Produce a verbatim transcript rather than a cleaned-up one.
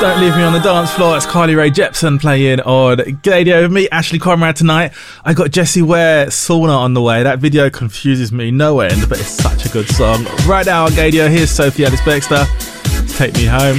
Don't Leave Me on the Dance Floor. It's Carly Rae Jepsen playing on Gadio. With me, Ashley Conrad, tonight. I got Jessie Ware, Sauna on the way. That video confuses me no end, but it's such a good song. Right now on Gadio, here's Sophie Ellis-Bextor. Take Me Home.